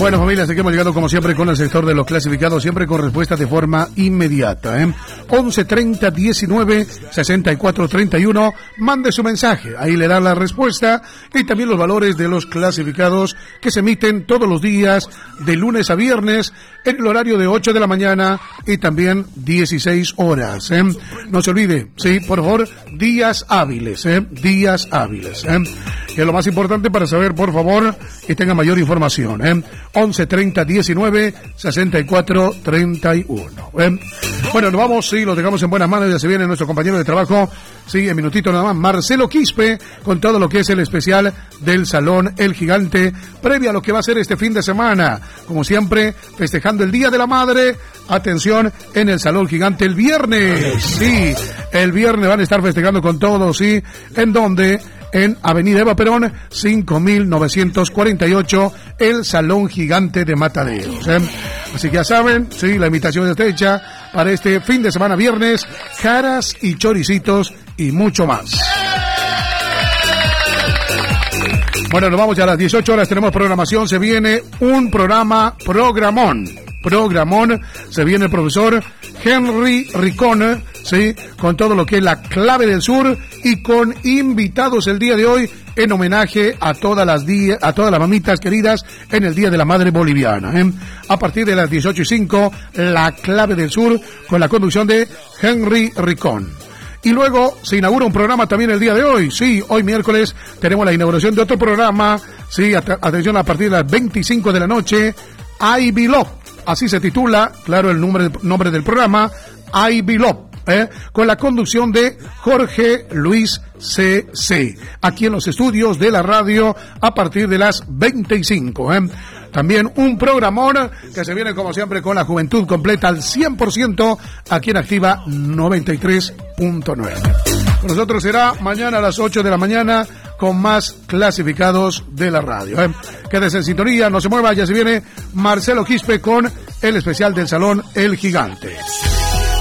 Bueno, familia, seguimos llegando como siempre con el sector de los clasificados, siempre con respuestas de forma inmediata. 11 30 19 64 31. Mande su mensaje, ahí le dan la respuesta y también los valores de los clasificados que se emiten todos los días de lunes a viernes en el horario de 8 de la mañana y también 16 horas. No se olvide, sí, por favor, días hábiles, días hábiles. Que es lo más importante para saber, por favor, que tenga mayor información. 11 30 19 64 31. Bueno, nos vamos, sí, lo dejamos en buenas manos, ya se viene nuestro compañero de trabajo, sí, en minutito nada más, Marcelo Quispe, con todo lo que es el especial del Salón El Gigante, previa a lo que va a ser este fin de semana, como siempre, festejando el Día de la Madre. Atención, en el Salón Gigante el viernes, sí, el viernes van a estar festejando con todo, sí, ¿en dónde? En Avenida Eva Perón, 5948, el Salón Gigante de Mataderos. Así que ya saben, sí, la invitación está hecha para este fin de semana viernes, caras y choricitos y mucho más. Bueno, nos vamos ya a las 18 horas, tenemos programación, se viene un programón, se viene el profesor Henry Ricón, sí, con todo lo que es la clave del sur y con invitados el día de hoy en homenaje a todas las mamitas queridas en el Día de la Madre Boliviana. A partir de las 18:05, la clave del sur con la conducción de Henry Ricón. Y luego se inaugura un programa también el día de hoy. Sí, hoy miércoles tenemos la inauguración de otro programa. Sí, atención, a partir de las 25 de la noche, I Belong. Así se titula, claro, el nombre del programa, I Belong, con la conducción de Jorge Luis C.C. aquí en los estudios de la radio a partir de las 25. También un programón que se viene como siempre con la juventud completa al 100% aquí en Activa 93.9. Con nosotros será mañana a las 8 de la mañana con más clasificados de la radio. Quédese en sintonía, no se mueva, ya se viene Marcelo Quispe con el especial del Salón El Gigante.